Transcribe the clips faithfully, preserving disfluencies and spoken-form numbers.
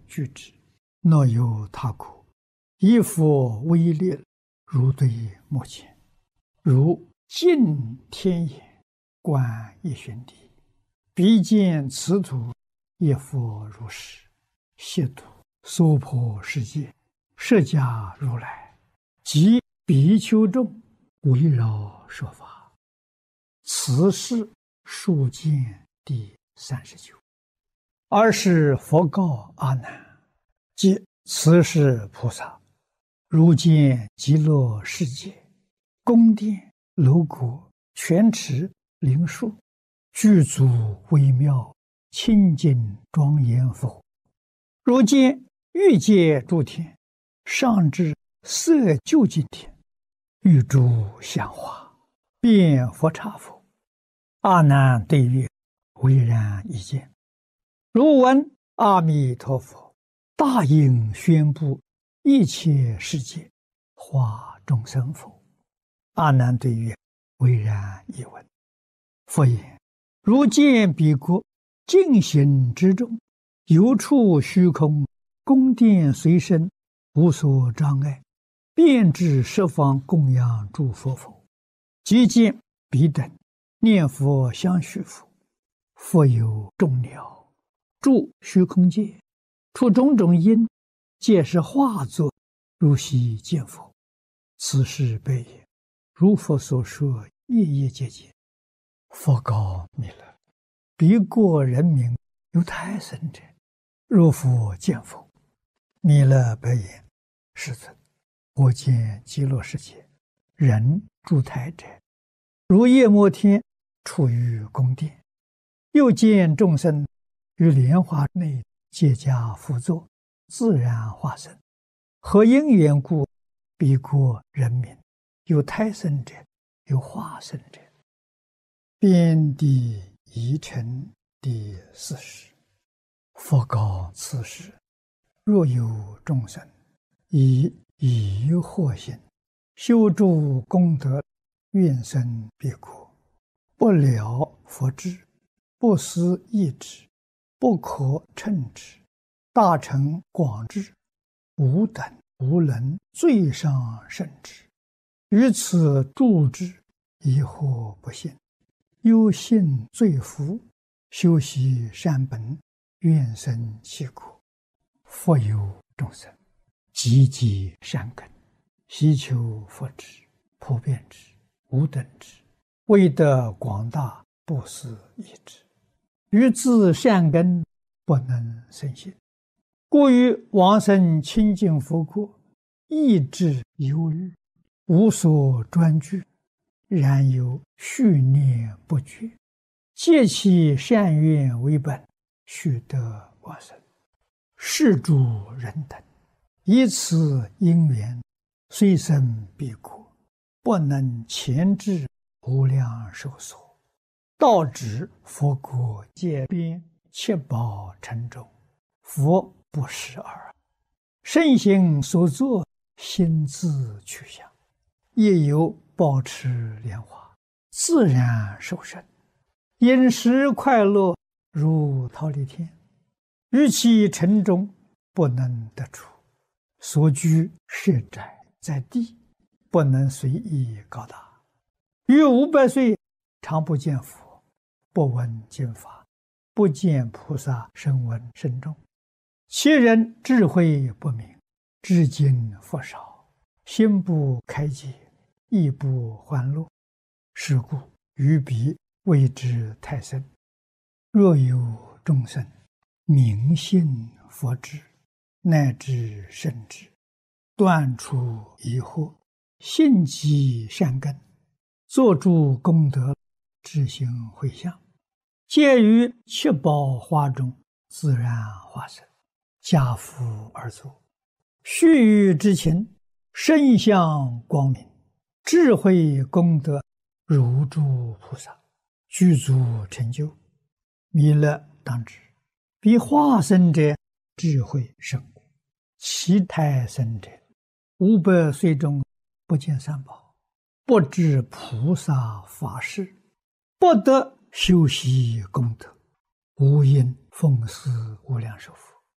具之，若有他国，以佛威力，如对目前，如尽天眼，观一玄地，必见此土一佛如是，悉土娑婆世界，释迦如来及比丘众围绕说法。此是数见第三十九。尔时佛告阿难：即此是菩萨，如见极乐世界，宫殿楼阁、泉池、灵树，具足微妙清净庄严佛。如见欲界诸天，上至色究竟天，欲诸香花，遍佛刹佛。阿难对曰：唯然一见。如闻阿弥陀佛大应宣布一切世界化众生否？阿难对曰：唯然一闻。佛言：如见彼国净行之中，有处虚空，宫殿随身，无所障碍，遍至十方供养诸佛否？即见彼等念佛相续佛，佛有众鸟住虚空界，出种种因，皆是化作，如昔见佛。此事悲也。如佛所说，夜夜皆见。佛告弥勒：彼国人民有胎生者，如佛见佛。弥勒白言：世尊，我见极乐世界人住胎者，如夜摩天处于宫殿，又见众生于莲花内皆加辅佐，自然化身。何因缘故？彼国人民有胎生者，有化身者。遍地疑尘第四十。佛告此时：若有众生以疑惑心修诸功德，愿生彼国，不了佛智，不思议之，不可称之，大乘广智，无等无能最上甚至，于此助之，疑惑不信，忧信罪福，修习善本，愿生其国。佛有众生积极善根，希求佛智，普遍之，无等之，为得广大，不思议之，于自善根不能生信，故于往生清净佛国，意志忧虑，无所专具，然有续念不绝，借其善愿为本，须得往生。是诸人等以此因缘，虽生彼国，不能前至无量寿所，到指佛国界边，七宝城中，佛不识耳。圣行所作，心自去向，亦有保持莲花，自然受生，饮食快乐，如忉利天。于其城中不能得出，所居设宅在地，不能随意高大。于五百岁常不见佛，不闻经法，不见菩萨声闻声众。其人智慧不明，知经佛少，心不开解，意不欢乐，是故于彼谓之太深。若有众生明信佛智，乃至圣智，断除疑惑，信积善根，作诸功德，知行回向，皆于七宝花中自然化身，家父而作，须臾之情，身相光明，智慧功德如诸菩萨，具足成就。弥勒当知，彼化身者智慧甚广，其胎生者五百岁中不见三宝，不知菩萨法事，不得修习功德，无因奉事无量寿佛。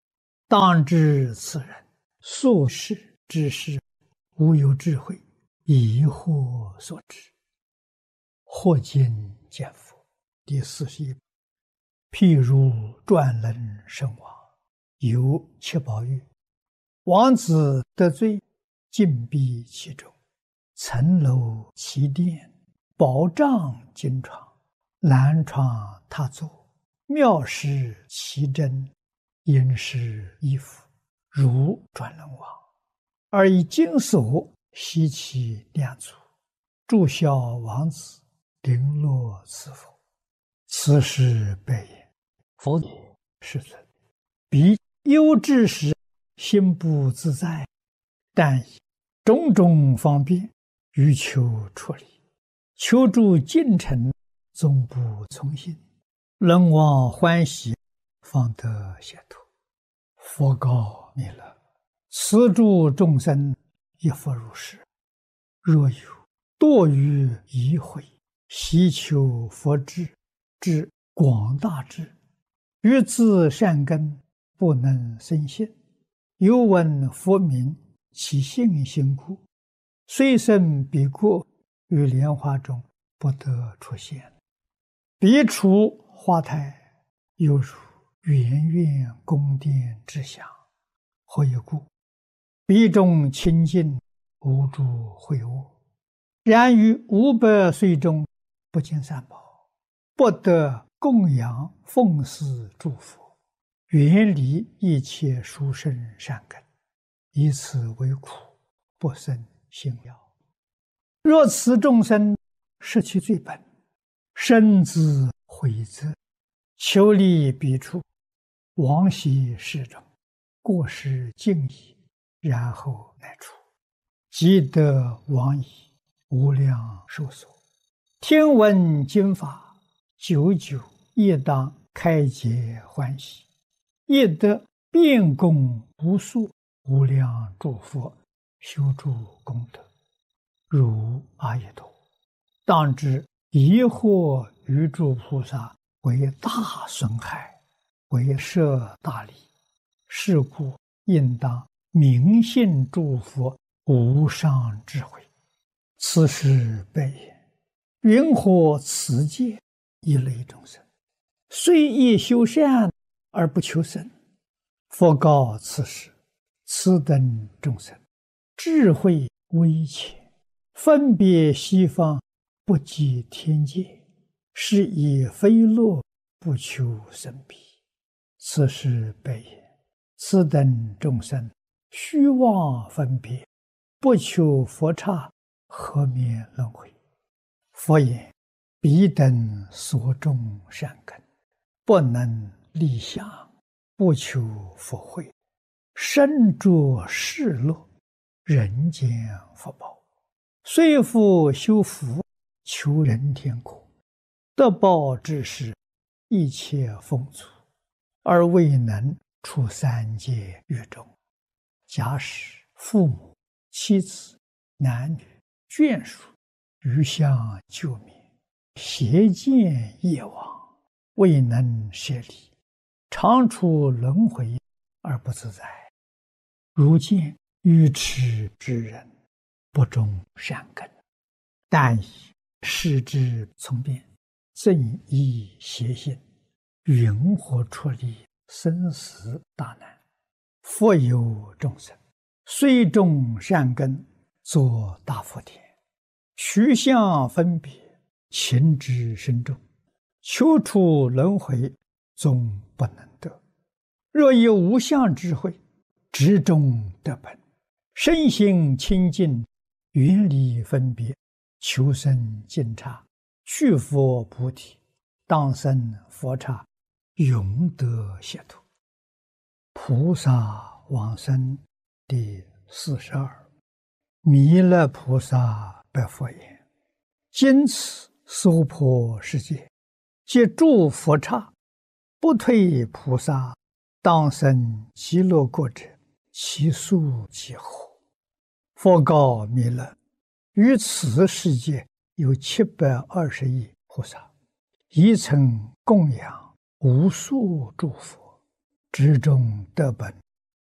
当知此人素世之事，无有智慧，疑惑所致。或今见佛。第四十一。譬如转轮圣王，有七宝玉，王子得罪，禁闭其中，层楼其殿，宝帐金床，兰床榻座，妙饰其珍，殷实衣服，如转轮王，而以金锁悉其两足，祝孝王子，绫罗赐福。此时悲言：佛也，世尊，彼忧之时，心不自在，但以种种方便，欲求出离，求助近臣，总不从心，人王欢喜，方得解脱。佛告弥勒：此诸众生亦复如是。若有堕于疑慧，希求佛智之广大智，于自善根不能生信，有闻佛名，其信心故，虽生彼国，于莲花中不得出现。彼处花台，犹如圆圆宫殿之祥。何以故？彼中清净，无诸秽物，然于五百岁中，不见三宝，不得供养奉祀诸佛，远离一切殊胜善根，以此为苦，不生信要。若此众生失其最本，身自毁则，求离彼处，往昔世中，过失尽矣，然后乃出，即得往矣，无量寿所。听闻经法，久久亦当开解欢喜，亦得遍供无数无量诸佛，修诸功德，如阿逸多。当知疑惑于诸菩萨，为大损害，为摄大利。是故应当明信诸佛无上智慧。此时悲言：云何此界一类众生，虽亦修善而不求生？佛告此时：此等众生，智慧微浅，分别西方，不及天界，是以非乐，不求生彼。此时悲言：此等众生，虚妄分别，不求佛刹，何免轮回？佛言：彼等所种善根，不能立想，不求佛慧，身着世乐，人间福报，虽复修福，求人天国，得报之时，一切丰足，而未能出三界狱中。假使父母、妻子、男女、眷属余相救灭，邪见业往，未能舍离，常处轮回而不自在。如见愚痴之人，不种善根，但以视之从变，正依邪心，云何出离生死大难？佛有众生，虽种善根，作大福田，取相分别，情之深重，求出轮回，终不能得。若有无相智慧，执中得本，身心清净，远离分别，求生净刹，去佛菩提，当生佛刹，永得解脱。菩萨往生第四十二。弥勒菩萨白佛言：今此娑婆世界，皆诸佛刹，不退菩萨，当生极乐国者，其数几何？佛告弥勒：于此世界有七百二十亿菩萨，一曾供养无数诸佛，之中得本，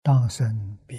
当生彼。